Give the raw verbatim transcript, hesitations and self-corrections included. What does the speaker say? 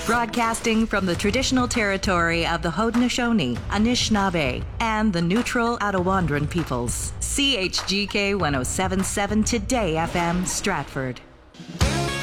Broadcasting from the traditional territory of the Haudenosaunee, Anishinaabe, and the neutral Attawandaron peoples. C H G K one oh seven point seven Today F M, Stratford.